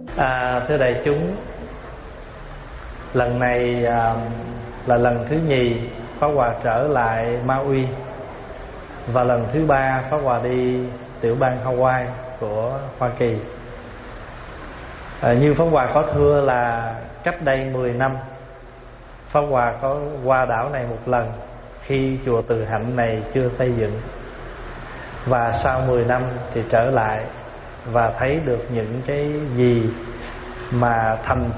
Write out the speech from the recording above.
Thưa đại chúng, lần này là lần thứ nhì Pháp Hòa trở lại Maui, và lần thứ ba Pháp Hòa đi tiểu bang Hawaii của Hoa Kỳ. Như Pháp Hòa có thưa là cách đây 10 năm Pháp Hòa có qua đảo này một lần khi chùa Từ Hạnh này chưa xây dựng, và sau 10 năm thì trở lại và thấy được những cái gì mà thành